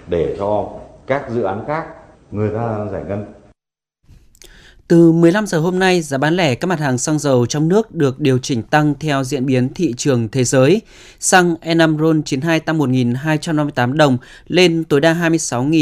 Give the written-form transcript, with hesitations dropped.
để cho các dự án khác người ta giải ngân. Từ 15 giờ hôm nay, giá bán lẻ các mặt hàng xăng dầu trong nước được điều chỉnh tăng theo diễn biến thị trường thế giới. Xăng E5 RON 92 tăng 1.258 đồng lên tối đa 26.000